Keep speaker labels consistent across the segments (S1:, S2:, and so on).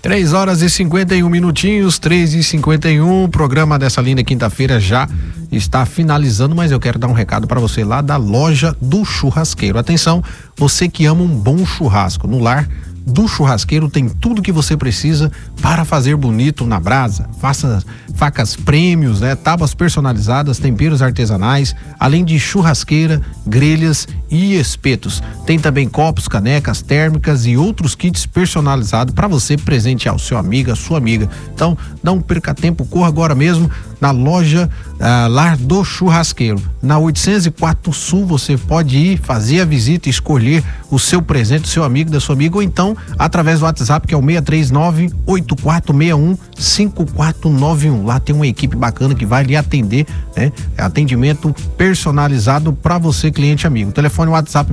S1: 3h51, 3h51. O programa dessa linda quinta-feira já está finalizando, mas eu quero dar um recado para você lá da Loja do Churrasqueiro. Atenção, você que ama um bom churrasco no lar do Churrasqueiro, tem tudo que você precisa para fazer bonito na brasa. Faça facas prêmios, tábuas personalizadas, temperos artesanais, além de churrasqueira, grelhas e espetos. Tem também copos, canecas térmicas e outros kits personalizados para você presentear o seu amigo, a sua amiga. Então, não perca tempo, corra agora mesmo na loja Lar do Churrasqueiro. Na 804 Sul, você pode ir fazer a visita e escolher o seu presente, o seu amigo, da sua amiga, ou então através do WhatsApp, que é o 639-8461-5491. Lá tem uma equipe bacana que vai lhe atender, atendimento personalizado para você, cliente amigo. Telefone WhatsApp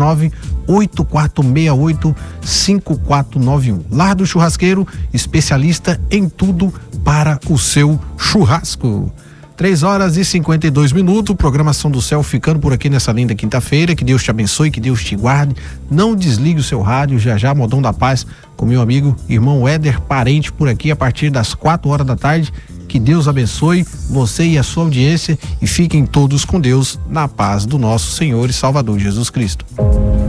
S1: 639-8468-5491. Lar do Churrasqueiro, especialista em tudo para o seu churrasco. 3h52, programação do céu ficando por aqui nessa linda quinta-feira. Que Deus te abençoe, que Deus te guarde. Não desligue o seu rádio. Já Modão da Paz com meu amigo irmão Éder Parente por aqui a partir das 4h da tarde. Que Deus abençoe você e a sua audiência e fiquem todos com Deus na paz do nosso Senhor e Salvador Jesus Cristo.